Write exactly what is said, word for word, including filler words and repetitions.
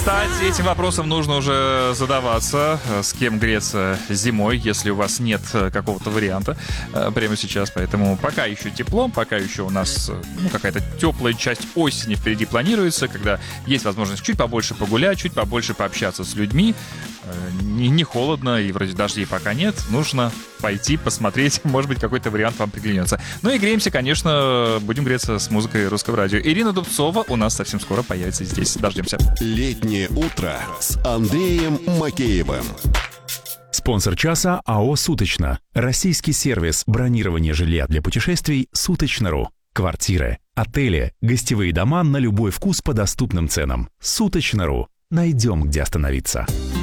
Кстати, этим вопросом нужно уже задаваться, с кем греться зимой, если у вас нет какого-то варианта прямо сейчас. Поэтому пока еще тепло, пока еще у нас ну, какая-то теплая часть осени впереди планируется, когда есть возможность чуть побольше погулять, чуть побольше пообщаться с людьми. Не, не холодно, и вроде дождей пока нет. Нужно пойти посмотреть, может быть, какой-то вариант вам приглянется. Ну и греемся, конечно, будем греться с музыкой Русского радио. Ирина Дубцова у нас совсем скоро появится здесь. Дождемся. Летнее утро с Андреем Макеевым. Спонсор часа АО «Суточно». Российский сервис бронирования жилья для путешествий «Суточно.ру». Квартиры, отели, гостевые дома на любой вкус по доступным ценам. «Суточно.ру». Найдем, где остановиться.